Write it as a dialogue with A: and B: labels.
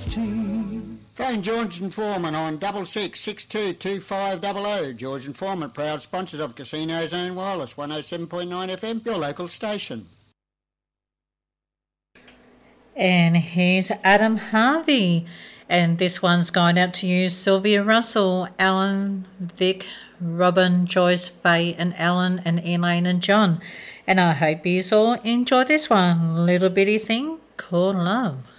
A: Phone George and Foreman on 66622500. George and Foreman, proud sponsors of Casino Zone Wireless, 107.9 FM, your local station.
B: And here's Adam Harvey. And this one's going out to you, Sylvia Russell, Alan, Vic, Robin, Joyce, Faye, and Alan, and Elaine, and John. And I hope you all enjoy this one, little bitty thing called love.